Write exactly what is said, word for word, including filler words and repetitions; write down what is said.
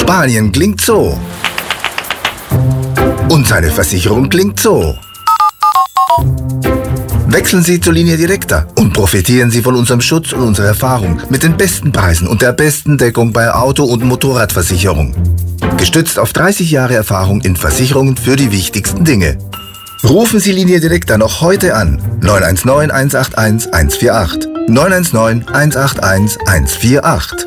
Spanien klingt so. Und seine Versicherung klingt so. Wechseln Sie zur Linie Directa und profitieren Sie von unserem Schutz und unserer Erfahrung mit den besten Preisen und der besten Deckung bei Auto- und Motorradversicherung. Gestützt auf dreißig Jahre Erfahrung in Versicherungen für die wichtigsten Dinge. Rufen Sie Linie Directa noch heute an. neun eins neun, eins acht eins, eins vier acht. neun eins neun, eins acht eins, eins vier acht.